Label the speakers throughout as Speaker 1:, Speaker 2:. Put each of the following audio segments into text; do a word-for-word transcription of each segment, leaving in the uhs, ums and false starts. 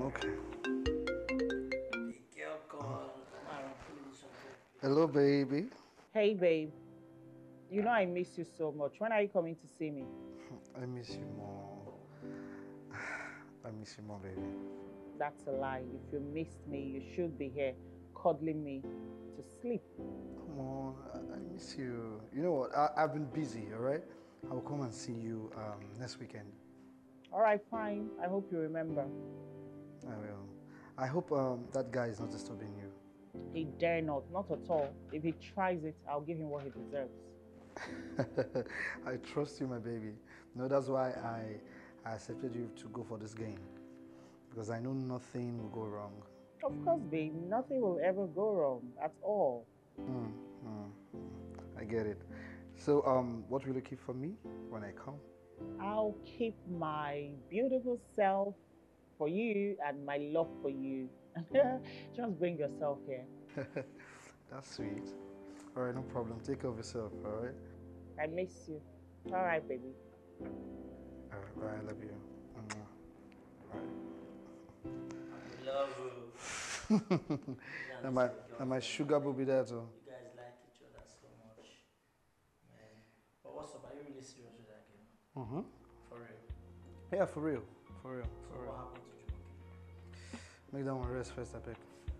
Speaker 1: Okay.
Speaker 2: Big girl call. Man, please,
Speaker 1: Hello, baby.
Speaker 3: Hey, babe. You know I miss you so much. When are you coming to see me?
Speaker 1: I miss you more. I miss you more, baby.
Speaker 3: That's a lie. If you missed me, you should be here cuddling me to sleep.
Speaker 1: Come on, I, I miss you. You know what? I, I've been busy, all right? I'll come and see you um, next weekend.
Speaker 3: All right, fine. I hope you remember.
Speaker 1: I will. I hope um, that guy is not disturbing you.
Speaker 3: He dare not, not at all. If he tries it, I'll give him what he deserves.
Speaker 1: I trust you, my baby. No, that's why I, I accepted you to go for this game. Because I know nothing will go wrong.
Speaker 3: Of course, babe, nothing will ever go wrong at all.
Speaker 1: Mm, mm, mm. I get it. So, um, what will you keep for me when I come?
Speaker 3: I'll keep my beautiful self for you and my love for you. Just bring yourself here.
Speaker 1: That's sweet. All right, no problem. Take care of yourself, all right?
Speaker 3: I miss you. All right, baby.
Speaker 1: All right, bye. I love you. Mwah. All
Speaker 2: I love you.
Speaker 1: right. and my, and my sugar will be there too.
Speaker 2: You guys like each other so much. Man. But what's up? Are you really serious with that game?
Speaker 1: Mm-hmm.
Speaker 2: For real?
Speaker 1: Yeah, for real. For real. For
Speaker 2: So
Speaker 1: real.
Speaker 2: what happened to Jumoke?
Speaker 1: Make that one rest first, I beg.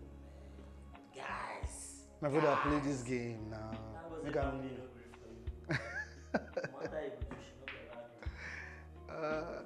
Speaker 2: Guys!
Speaker 1: My brother, play this game now.
Speaker 2: That was
Speaker 1: Make
Speaker 2: a
Speaker 1: am-
Speaker 2: family no gree for you. No matter you go do, she no go allow you.
Speaker 1: Uh,